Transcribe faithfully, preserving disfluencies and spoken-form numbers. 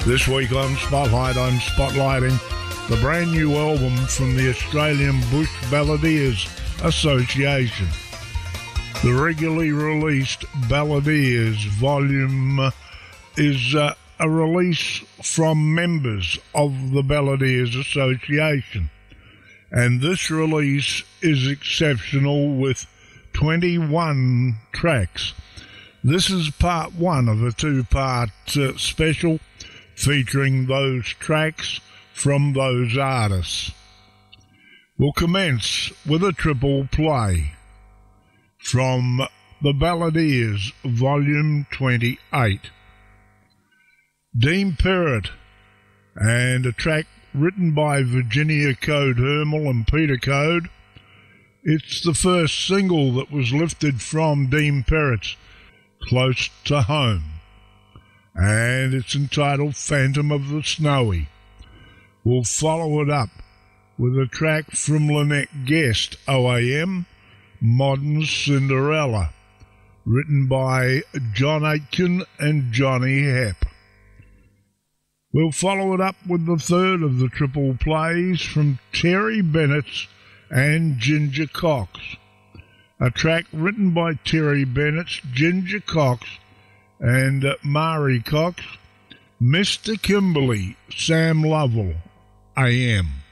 This week on Spotlight, I'm spotlighting the brand new album from the Australian Bush Balladeers Association. The regularly released Balladeers volume is uh, a release from members of the Balladeers Association. And this release is exceptional with twenty-one tracks. This is part one of a two-part uh, special featuring those tracks from those artists. We'll commence with a triple play from the Balladeers, Volume twenty-eight. Dean Perrott, and a track written by Virginia Code Hermel and Peter Code. It's the first single that was lifted from Dean Perrott's Close to Home, and it's entitled Phantom of the Snowy. We'll follow it up with a track from Lynette Guest, O A M, Modern Cinderella, written by John Aitken and Johnny Hepp. We'll follow it up with the third of the triple plays from Terry Bennett's and Ginger Cox, a track written by Terry Bennett's, Ginger Cox, and uh, Mari Cox, Mister Kimberly, Sam Lovell, A M.